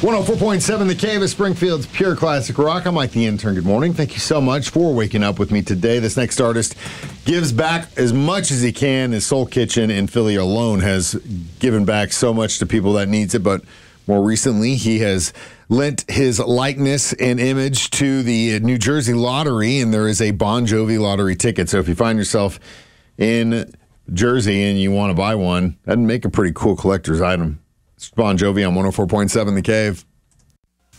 104.7 The Cave is Springfield's pure classic rock. I'm Mike the Intern. Good morning. Thank you so much for waking up with me today. This next artist gives back as much as he can. His Soul Kitchen in Philly alone has given back so much to people that needs it, but more recently, he has lent his likeness and image to the New Jersey Lottery, and there is a Bon Jovi lottery ticket. So if you find yourself in Jersey and you want to buy one, that'd make a pretty cool collector's item. It's Bon Jovi on 104.7 The Cave.